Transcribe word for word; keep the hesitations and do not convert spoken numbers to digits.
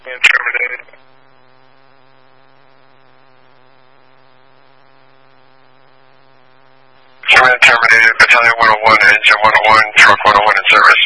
Terminated. Terminated, Battalion one oh one, Engine one oh one, Truck one oh one in service.